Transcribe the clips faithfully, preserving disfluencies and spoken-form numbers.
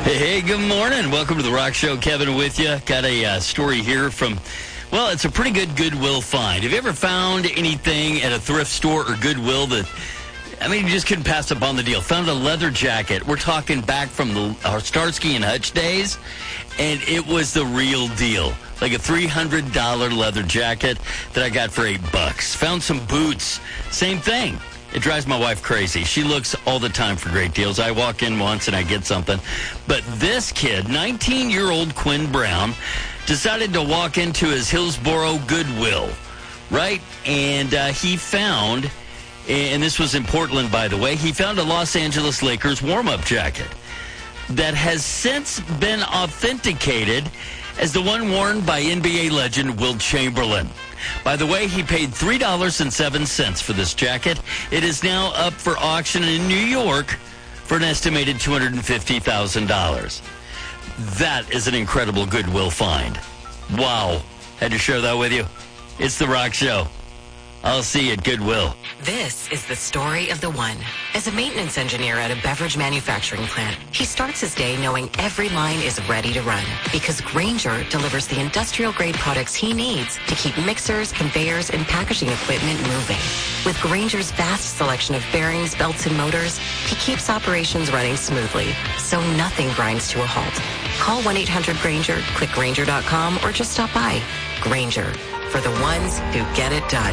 Hey, good morning. Welcome to the Rock Show. Kevin with you. Got a uh, story here from, well, it's a pretty good Goodwill find. Have you ever found anything at a thrift store or Goodwill that, I mean, you just couldn't pass up on the deal? Found a leather jacket. We're talking back from the our Starsky and Hutch days, and it was the real deal. Like a three hundred dollars leather jacket that I got for eight bucks. Found some boots. Same thing. It drives my wife crazy. She looks all the time for great deals. I walk in once and I get something. But this kid, nineteen-year-old Quinn Brown, decided to walk into his Hillsboro Goodwill, right? And uh, he found, and this was in Portland, by the way, he found a Los Angeles Lakers warm-up jacket that has since been authenticated as the one worn by N B A legend Wilt Chamberlain. By the way, he paid three dollars and seven cents for this jacket. It is now up for auction in New York for an estimated two hundred fifty thousand dollars. That is an incredible Goodwill find. Wow. Had to share that with you. It's The Rock Show. I'll see you at Goodwill. This is the story of the one. As a maintenance engineer at a beverage manufacturing plant, he starts his day knowing every line is ready to run because Grainger delivers the industrial-grade products he needs to keep mixers, conveyors, and packaging equipment moving. With Grainger's vast selection of bearings, belts, and motors, he keeps operations running smoothly, so nothing grinds to a halt. Call one eight hundred Grainger, click Grainger dot com, or just stop by. Grainger, for the ones who get it done.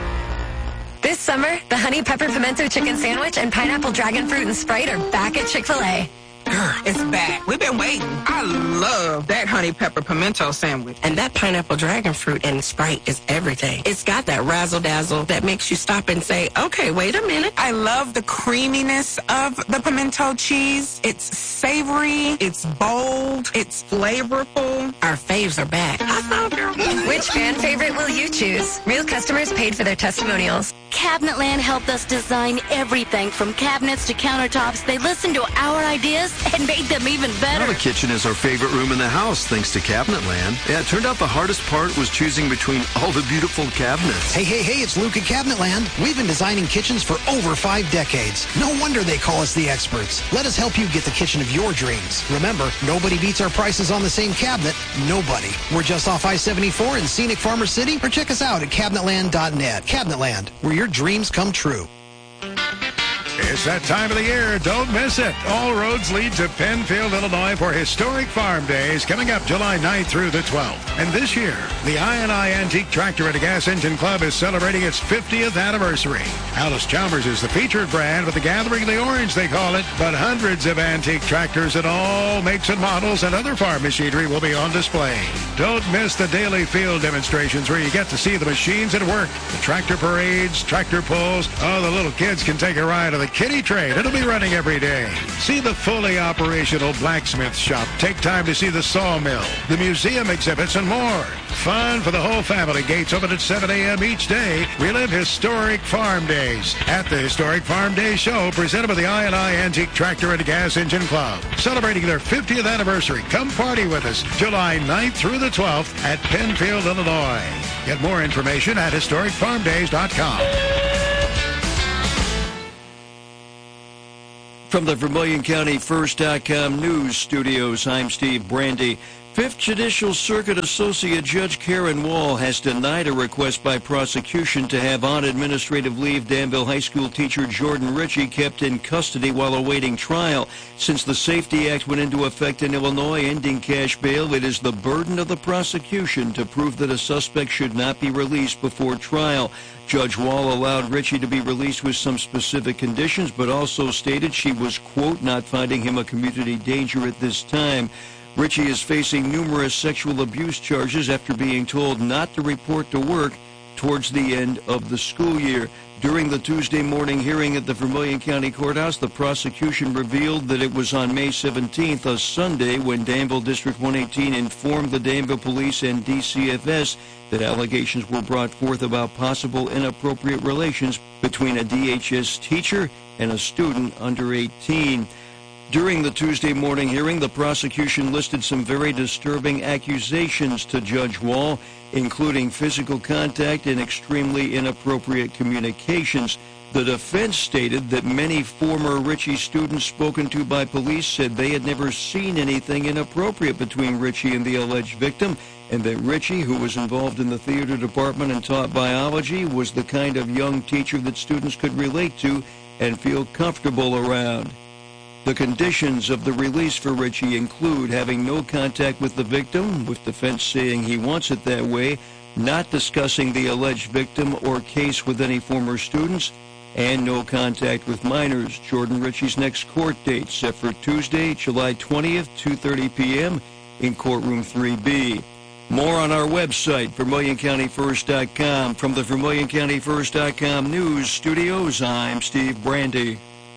This summer, the Honey Pepper Pimento Chicken Sandwich and Pineapple Dragon Fruit and Sprite are back at Chick-fil-A. It's back. We've been waiting. I love that Honey Pepper Pimento Sandwich. And that Pineapple Dragon Fruit and Sprite is everything. It's got that razzle-dazzle that makes you stop and say, okay, wait a minute. I love the creaminess of the pimento cheese. It's savory. It's bold. It's flavorful. Our faves are back. I found her. Which fan favorite will you choose? Real customers paid for their testimonials. Cabinetland helped us design everything from cabinets to countertops. They listened to our ideas and made them even better. Now the kitchen is our favorite room in the house, thanks to Cabinetland. Yeah, it turned out the hardest part was choosing between all the beautiful cabinets. Hey, hey, hey, it's Luke at Cabinetland. We've been designing kitchens for over five decades. No wonder they call us the experts. Let us help you get the kitchen of your dreams. Remember, nobody beats our prices on the same cabinet. Nobody. We're just off I seventy-four in scenic Farmer City, or check us out at cabinetland dot net. Cabinetland, where your dreams come true. It's that time of the year. Don't miss it. All roads lead to Penfield, Illinois for Historic Farm Days coming up July ninth through the twelfth. And this year, the I and I Antique Tractor and Gas Engine Club is celebrating its fiftieth anniversary. Alice Chalmers is the featured brand with the Gathering of the Orange, they call it. But hundreds of antique tractors in all makes and models and other farm machinery will be on display. Don't miss the daily field demonstrations where you get to see the machines at work. The tractor parades, tractor pulls. Oh, the little kids can take a ride on the Kitty Train. It'll be running every day. See the fully operational blacksmith shop. Take time to see the sawmill, the museum exhibits, and more. Fun for the whole family. Gates open at seven a.m. each day. Relive Historic Farm Days at the Historic Farm Day Show presented by the I and I Antique Tractor and Gas Engine Club. Celebrating their fiftieth anniversary. Come party with us July ninth through the twelfth at Penfield, Illinois. Get more information at historic farm days dot com. From the Vermilion County First dot com news studios, I'm Steve Brandy. Fifth Judicial Circuit Associate Judge Karen Wall has denied a request by prosecution to have on administrative leave Danville High School teacher Jordan Ritchie kept in custody while awaiting trial. Since the Safety Act went into effect in Illinois, ending cash bail, it is the burden of the prosecution to prove that a suspect should not be released before trial. Judge Wall allowed Ritchie to be released with some specific conditions, but also stated she was, quote, not finding him a community danger at this time. Ritchie is facing numerous sexual abuse charges after being told not to report to work towards the end of the school year. During the Tuesday morning hearing at the Vermilion County Courthouse, the prosecution revealed that it was on May seventeenth, a Sunday, when Danville District one eighteen informed the Danville Police and D C F S that allegations were brought forth about possible inappropriate relations between a D H S teacher and a student under eighteen. During the Tuesday morning hearing, the prosecution listed some very disturbing accusations to Judge Wall, including physical contact and extremely inappropriate communications. The defense stated that many former Ritchie students spoken to by police said they had never seen anything inappropriate between Ritchie and the alleged victim, and that Ritchie, who was involved in the theater department and taught biology, was the kind of young teacher that students could relate to and feel comfortable around. The conditions of the release for Ritchie include having no contact with the victim, with defense saying he wants it that way, not discussing the alleged victim or case with any former students, and no contact with minors. Jordan Ritchie's next court date set for Tuesday, July twentieth, two thirty p.m. in courtroom three B. More on our website, Vermilion County First dot com. From the Vermilion County First dot com news studios, I'm Steve Brandy.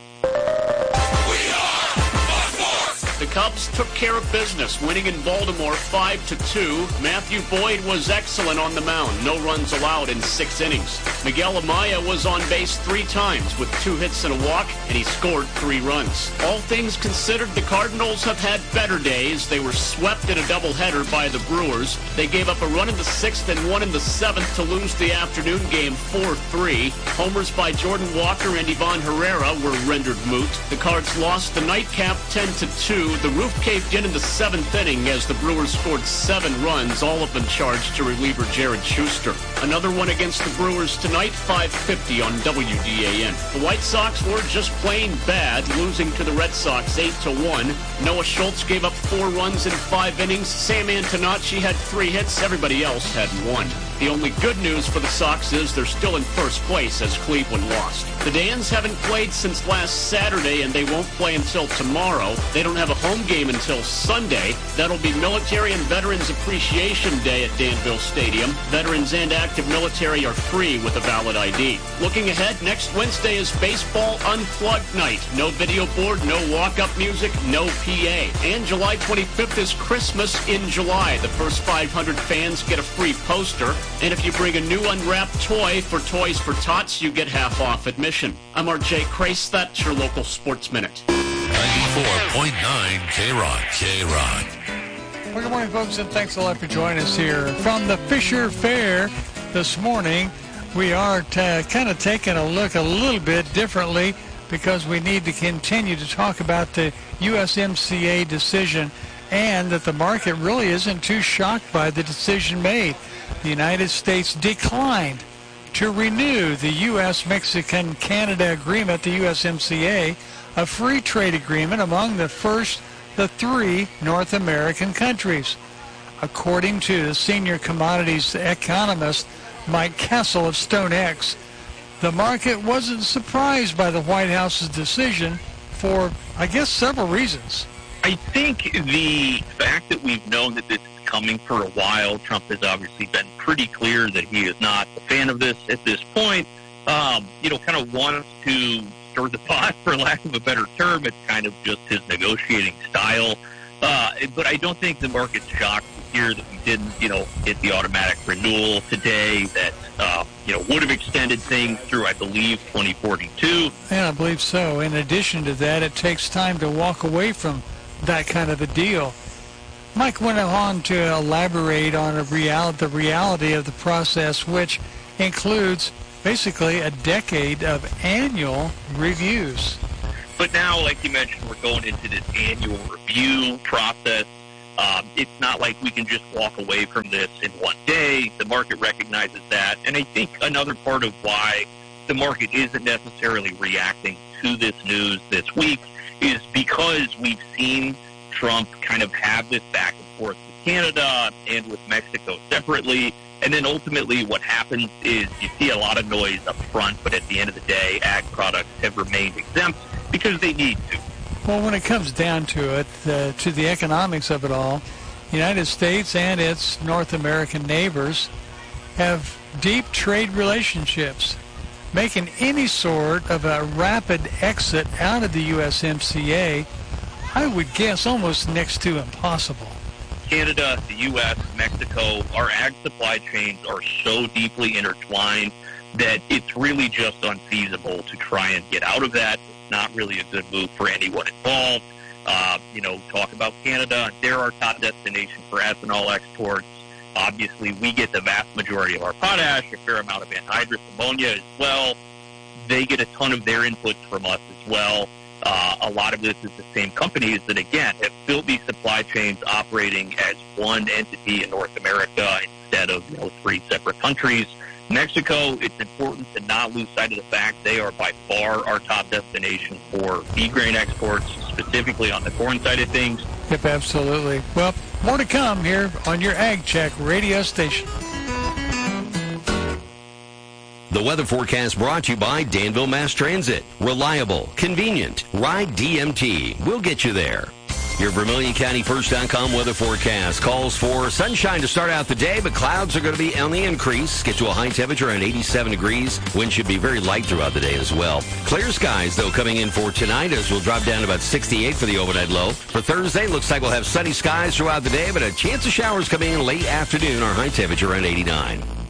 The Cubs took care of business, winning in Baltimore five to two. Matthew Boyd was excellent on the mound. No runs allowed in six innings. Miguel Amaya was on base three times with two hits and a walk, and he scored three runs. All things considered, the Cardinals have had better days. They were swept in a doubleheader by the Brewers. They gave up a run in the sixth and one in the seventh to lose the afternoon game four three. Homers by Jordan Walker and Ivan Herrera were rendered moot. The Cards lost the nightcap ten to two. The roof caved in in the seventh inning as the Brewers scored seven runs, all of them charged to reliever Jared Schuster. Another one against the Brewers tonight, five fifty on W D A N. The White Sox were just plain bad, losing to the Red Sox eight to one. Noah Schultz gave up four runs in five innings. Sam Antonacci had three hits. Everybody else had one. The only good news for the Sox is they're still in first place as Cleveland lost. The Dans haven't played since last Saturday, and they won't play until tomorrow. They don't have a home game until Sunday. That'll be Military and Veterans Appreciation Day at Danville Stadium. Veterans and active military are free with a valid I D. Looking ahead, next Wednesday is Baseball Unplugged Night. No video board, no walk-up music, no P A. And July twenty-fifth is Christmas in July. The first five hundred fans get a free poster. And if you bring a new unwrapped toy for Toys for Tots, you get half off admission. I'm R J Crace. That's your local Sports Minute. ninety-four point nine K-Rock. K-Rock. Well, good morning, folks, and thanks a lot for joining us here. From the Fisher Fair this morning, we are t- kind of taking a look a little bit differently because we need to continue to talk about the U S M C A decision and that the market really isn't too shocked by the decision made. The United States declined to renew the U S Mexican Canada agreement, the U S M C A, a free trade agreement among the first, the three North American countries. According to the senior commodities economist Mike Kessel of StoneX, the market wasn't surprised by the White House's decision for, I guess, several reasons. I think the fact that we've known that this is coming for a while, Trump has obviously been pretty clear that he is not a fan of this at this point, um, you know, kind of wants to stir the pot, for lack of a better term. It's kind of just his negotiating style. Uh, but I don't think the market's shocked to hear that we didn't, you know, get the automatic renewal today that, uh, you know, would have extended things through, I believe, twenty forty-two. Yeah, I believe so. In addition to that, it takes time to walk away from that kind of a deal. Mike went on to elaborate on a real, the reality of the process, which includes basically a decade of annual reviews. But now, like you mentioned, we're going into this annual review process. Um, it's not like we can just walk away from this in one day. The market recognizes that. And I think another part of why the market isn't necessarily reacting to this news this week is because we've seen Trump kind of have this back and forth with Canada and with Mexico separately. And then ultimately what happens is you see a lot of noise up front, but at the end of the day, ag products have remained exempt because they need to. Well, when it comes down to it, uh, to the economics of it all, the United States and its North American neighbors have deep trade relationships. Making any sort of a rapid exit out of the U S M C A, I would guess almost next to impossible. Canada, the U S, Mexico, our ag supply chains are so deeply intertwined that it's really just unfeasible to try and get out of that. It's not really a good move for anyone involved. Uh, you know, talk about Canada. They're our top destination for ethanol exports. Obviously, we get the vast majority of our potash, a fair amount of anhydrous ammonia as well. they get a ton of their inputs from us as well. Uh, a lot of this is the same companies that, again, have built these supply chains operating as one entity in North America instead of, you know, three separate countries. Mexico, it's important to not lose sight of the fact they are by far our top destination for feed grain exports, specifically on the corn side of things. Yep, absolutely. Well, more to come here on your Ag Check radio station. The weather forecast brought to you by Danville Mass Transit. Reliable, convenient. Ride D M T. We'll get you there. Your Vermilion County First dot com weather forecast calls for sunshine to start out the day, but clouds are going to be on the increase. Get to a high temperature around eighty-seven degrees. Wind should be very light throughout the day as well. Clear skies, though, coming in for tonight as we'll drop down to about sixty-eight for the overnight low. For Thursday, looks like we'll have sunny skies throughout the day, but a chance of showers coming in late afternoon. Our high temperature around eighty-nine.